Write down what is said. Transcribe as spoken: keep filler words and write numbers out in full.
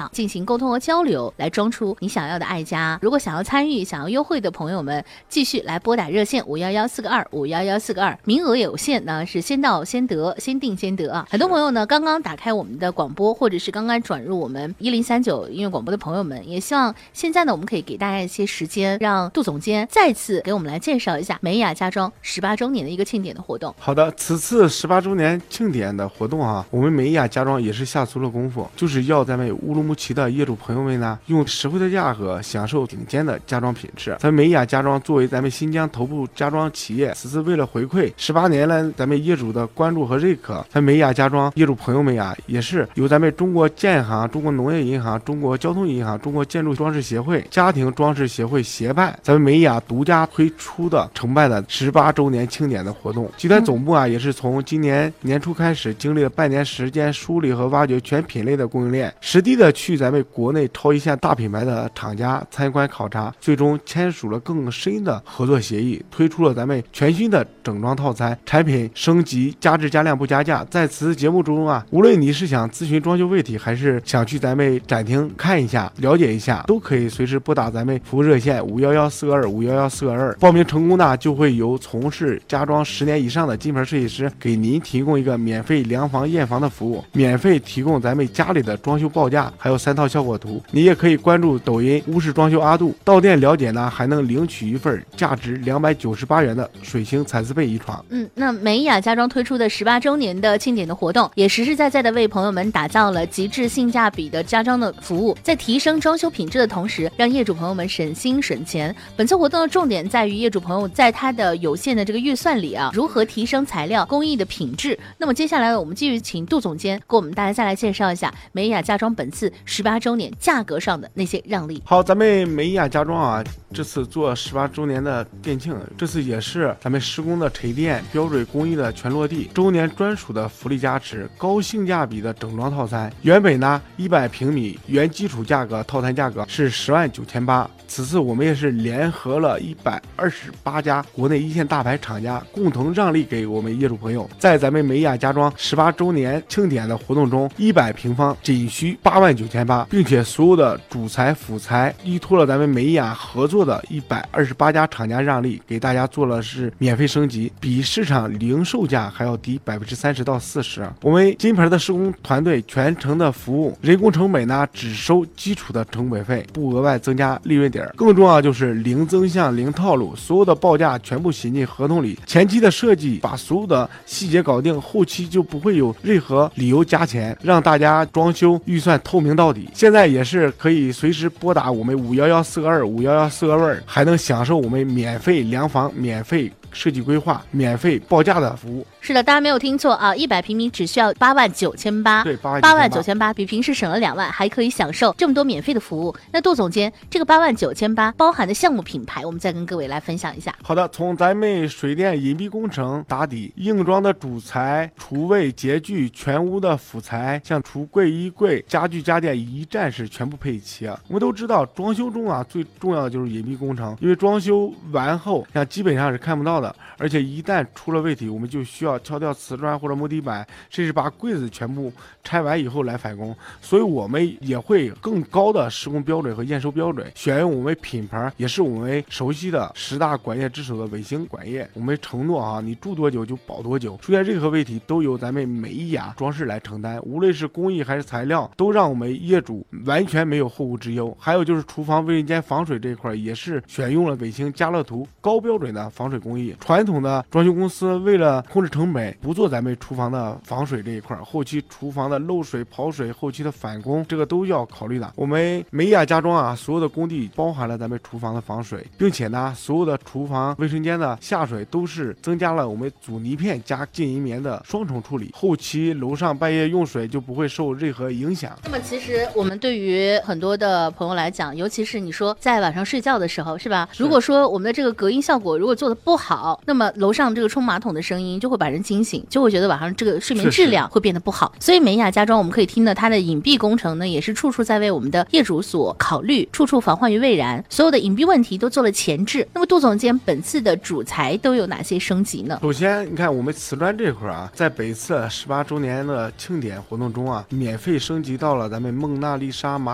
场进行沟通和交流，来装出你想要的爱家。如果想要参与、想要优惠的朋友们，继续来拨打热线五幺幺四个二五幺幺四个二，名额有限呢，是先到先得，先定先得啊。很多朋友呢，刚刚打开我们的广播，或者是刚刚转入我们一零三九音乐广播的朋友们，也希望现在呢，我们可以给大家一些时间，让杜总监再次给我们来介绍一下美雅家装十八周年的一个庆典的活动。 好的，此次十八周年庆典的活动啊，我们美雅家装也是下足了功夫，就是要咱们乌鲁木齐的业主朋友们呢，用实惠的价格享受顶尖的家装品质。咱美雅家装作为咱们新疆头部家装企业，此次为了回馈十八年来咱们业主的关注和认可，咱美雅家装业主朋友们呀，也是由咱们中国建行、中国农业银行、中国交通银行、中国建筑装饰协会、家庭装饰协会协办，咱们美雅独家推出的承办的十八周年庆典的活动。集团总部啊，也是从今年年初开始，经历了半年时间梳理和挖掘全品类的供应链，实地的去咱们国内超一线大品牌的厂家参观考察，最终签署了更深的合作协议，推出了咱们全新的整装套餐，产品升级，加质加量不加价。在此节目中啊，无论你是想咨询装修问题，还是想去咱们展厅看一下、了解一下，都可以随时拨打咱们服务热线五幺幺四个二五幺幺四个二。报名成功呢，就会由从事家装十年以上的金牌设计师给您提供一个免费量房验房的服务，免费提供咱们家里的装修报价，还有三套效果图。你也可以关注抖音屋式装修阿杜，到店了解呢，还能领取一份价值两百九十八元的水星蚕丝被一床。 嗯，那美雅家装推出的十八周年的庆典的活动，也实实在在的为朋友们打造了极致性价比的家装的服务，在提升装修品质的同时，让业主朋友们省心省钱。本次活动的重点在于业主朋友在他的有限的这个预算里啊，如何提升材料工艺的品质。那么接下来我们继续请杜总监给我们大家再来介绍一下美雅家装本次十八周年价格上的那些让利。 好，咱们美雅家装啊，这次做十八周年的店庆，这次也是咱们施工的沉淀、标准工艺的全落地，周年专属的福利加持，高性价比的整装套餐。原本呢一百平米原基础价格套餐价格是十万九千八，此次我们也是联合了一百二十八家国内一线大牌厂家，共同让利给我们业主朋友，在咱们美雅家装十八周年庆典的活动中，一百平方仅需八万九千八，并且所有的主材辅材依托了咱们美雅合作的一百二十八家厂家让利，给大家做了是免费升级，比市场零售价还要低百分之三十到四十。我们金牌的施工团队全程的服务，人工成本呢只收基础的成本费，不额外增加利润点。更重要就是零增项零套路，所有的报价全部写进合同里，前期的设计把所有的细节搞定，后期就不会有任何理由加钱，让大家装修预算透明到底。现在也是可以随时拨打我们五幺幺四个二五幺幺四个二，还能享受我们免费量房、免费设计规划、免费报价的服务。 是的，大家没有听错啊，一百平米只需要八万九千八， 对，八万九千八，比平时省了两万，还可以享受这么多免费的服务。那杜总监，这个八万九千八包含的项目品牌，我们再跟各位来分享一下。 好的，从咱们水电隐蔽工程打底，硬装的主材、厨卫、洁具、全屋的辅材，像橱柜、衣柜、家具家电一站式全部配齐。我们都知道，装修中啊最重要的就是隐蔽工程，因为装修完后，像基本上是看不到的，而且一旦出了问题，我们就需要敲掉瓷砖或者木地板，甚至把柜子全部拆完以后来返工。所以我们也会更高的施工标准和验收标准，选用我们品牌也是我们熟悉的十大管业之首的伟星管业。我们承诺啊，你住多久就保多久，出现任何问题都由咱们美雅装饰来承担，无论是工艺还是材料，都让我们业主完全没有后顾之忧。还有就是厨房卫生间防水这一块，也是选用了伟星家乐图高标准的防水工艺。传统的装修公司为了控制成本，不做咱们厨房的防水这一块，后期厨房的漏水、跑水，后期的返工，这个都要考虑的。我们美雅家装啊，所有的工地包含了咱们厨房的防水，并且呢，所有的厨房卫生间的下水都是增加了我们阻尼片加静音棉的双重处理，后期楼上半夜用水就不会受任何影响。 那么其实我们对于很多的朋友来讲，尤其是你说在晚上睡觉的时候，是吧？如果说我们的这个隔音效果如果做的不好，那么楼上这个冲马桶的声音就会把人惊醒，就会觉得晚上这个睡眠质量会变得不好。是是，所以美雅家装我们可以听到它的隐蔽工程呢，也是处处在为我们的业主所考虑，处处防患于未然，所有的隐蔽问题都做了前置。那么杜总监，本次的主材都有哪些升级呢？ 首先你看我们瓷砖这块啊，在本次十八周年的庆典活动中啊，免费升级到了咱们蒙娜丽莎马